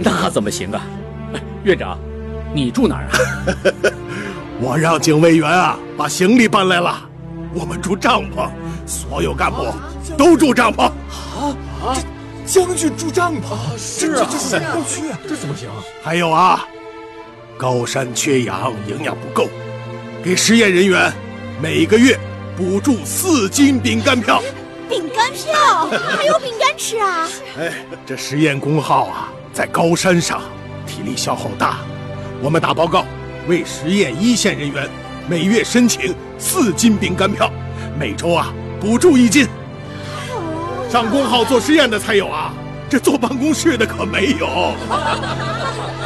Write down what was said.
那怎么行啊？院长，你住哪儿啊？ 我让警卫员啊把行李搬来了。我们住帐篷，所有干部都住帐篷。 将军住帐篷， 是啊， 这不去， 这怎么行？ 还有啊，高山缺氧，营养不够，给实验人员每个月补助4斤饼干票。 饼干票还有饼干吃啊？ 这实验工号啊，在高山上，体力消耗大。我们打报告，为实验一线人员每月申请4斤饼干票，每周啊补助1斤。上工号做实验的才有啊，这坐办公室的可没有。